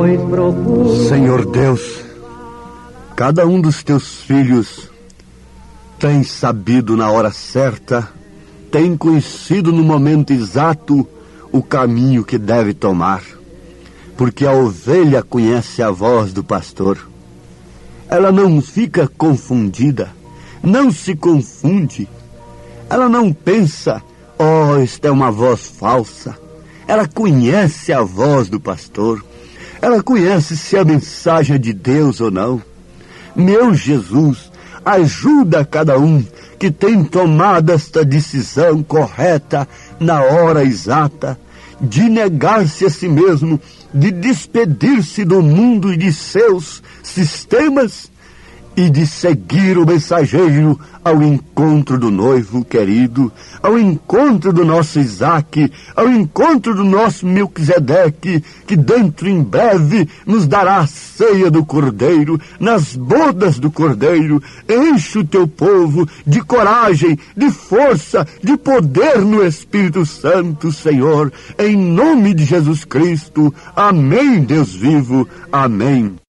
pois procuro. Senhor Deus, cada um dos teus filhos tem sabido na hora certa, tem conhecido no momento exato o caminho que deve tomar, porque a ovelha conhece a voz do pastor. Ela não fica confundida, não se confunde, ela não pensa, esta é uma voz falsa. Ela conhece a voz do pastor, ela conhece se a mensagem é de Deus ou não. Meu Jesus, ajuda cada um que tem tomado esta decisão correta na hora exata, de negar-se a si mesmo, de despedir-se do mundo e de seus sistemas e de seguir o mensageiro ao encontro do noivo querido, ao encontro do nosso Isaac, ao encontro do nosso Melquisedeque, que dentro em breve nos dará a ceia do Cordeiro, nas bodas do Cordeiro. Enche o teu povo de coragem, de força, de poder no Espírito Santo, Senhor, em nome de Jesus Cristo. Amém, Deus vivo. Amém.